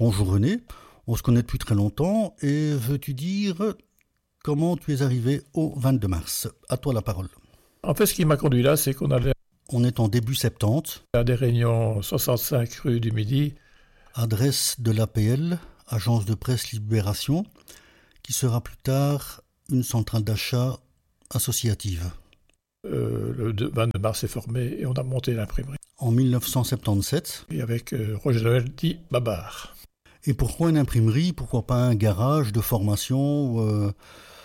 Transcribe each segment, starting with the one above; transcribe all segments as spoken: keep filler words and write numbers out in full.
Bonjour René, on se connaît depuis très longtemps et veux-tu dire comment tu es arrivé au vingt-deux mars? À toi la parole. En fait, ce qui m'a conduit là, c'est qu'on allait On est en début septembre. à des réunions soixante-cinq rue du Midi. Adresse de l'A P L, Agence de presse Libération, qui sera plus tard une centrale d'achat associative. Euh, le vingt-deux mars est formé et on a monté l'imprimerie. En dix-neuf cent soixante-dix-sept. Et avec euh, Roger Noël dit Babar. Et pourquoi une imprimerie? Pourquoi pas un garage de formation ou euh,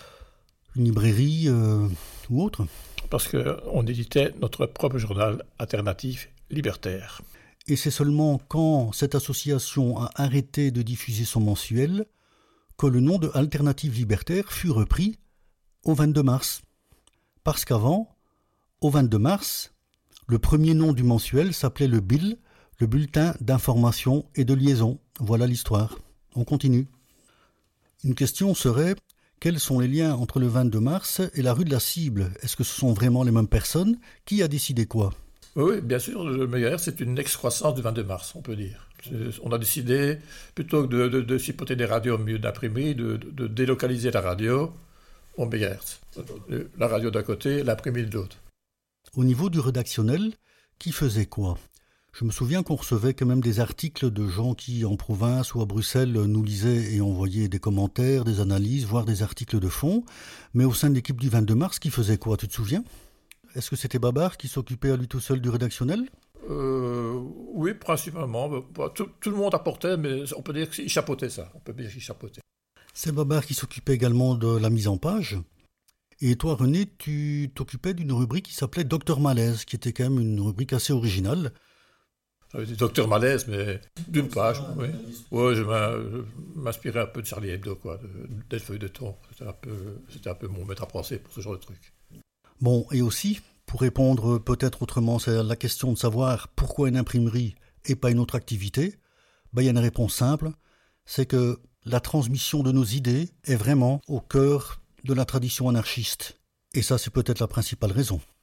une librairie euh, ou autre? Parce qu'on éditait notre propre journal alternatif libertaire. Et c'est seulement quand cette association a arrêté de diffuser son mensuel que le nom de Alternative Libertaire fut repris au vingt-deux mars. Parce qu'avant, au vingt-deux mars, le premier nom du mensuel s'appelait le B I L, le Bulletin d'information et de liaison. Voilà l'histoire. On continue. Une question serait, quels sont les liens entre le vingt-deux mars et la rue de la Cible? Est-ce que ce sont vraiment les mêmes personnes? Qui a décidé quoi? Oui, bien sûr, le mégahertz, c'est une excroissance du vingt-deux mars, on peut dire. On a décidé, plutôt que de, de, de chipoter des radios au milieu d'imprimerie, de, de, de délocaliser la radio au mégahertz. La radio d'un côté, l'imprimerie de l'autre. Au niveau du rédactionnel, qui faisait quoi? Je me souviens qu'on recevait quand même des articles de gens qui, en province ou à Bruxelles, nous lisaient et envoyaient des commentaires, des analyses, voire des articles de fond. Mais au sein de l'équipe du vingt-deux mars, qui faisait quoi? Tu te souviens? Est-ce que c'était Babar qui s'occupait à lui tout seul du rédactionnel? euh, Oui, principalement. Tout, tout le monde apportait, mais on peut dire qu'il chapeautait ça. On peut dire qu'il chapeautait. C'est Babar qui s'occupait également de la mise en page. Et toi, René, tu t'occupais d'une rubrique qui s'appelait Docteur Malaise, qui était quand même une rubrique assez originale. J'avais dit Docteur Malaise, mais d'une page. Oui, ouais, je m'inspirais un peu de Charlie Hebdo, quoi, des feuilles de ton. C'était un peu, c'était un peu mon maître à penser pour ce genre de truc. Bon, et aussi, pour répondre peut-être autrement, c'est la question de savoir pourquoi une imprimerie et pas une autre activité, ben, il y a une réponse simple, c'est que la transmission de nos idées est vraiment au cœur de la tradition anarchiste. Et ça, c'est peut-être la principale raison.